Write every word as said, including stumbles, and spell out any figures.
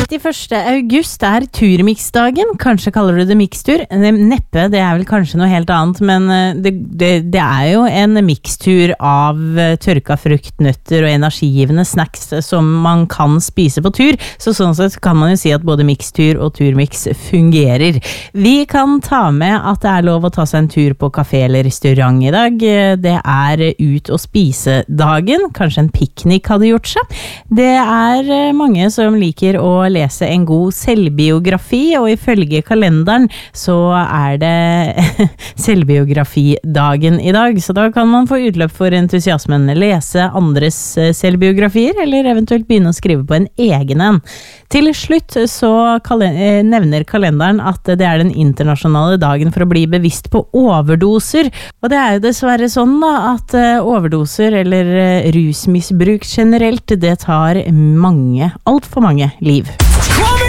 trettiførste august er turmiksdagen. Kanskje kaller du det mikstur? Neppe, det er vel kanskje noe helt annet, men det, det, det er jo en mikstur av tørka frukt, nøtter og energigivende snacks som man kan spise på tur, så sånn sett kan man jo si at både mikstur og turmiks fungerer. Vi kan ta med at det er lov å ta seg en tur på kafé eller restaurant i dag. Det er ut og spise dagen. Kanskje en piknik hadde gjort seg. Det er mange som liker å lese en god selvbiografi, og ifølge kalenderen så er det selvbiografidagen i dag, så da kan man få utløp for entusiasmen, lese andres selvbiografier, eller eventuelt begynne å skrive på en egen en. Til slutt så nevner kalenderen at det er den internasjonale dagen for å bli bevisst på overdoser, og det er jo dessverre sånn da, at overdoser eller rusmisbruk generelt, det tar mange, alt for mange liv.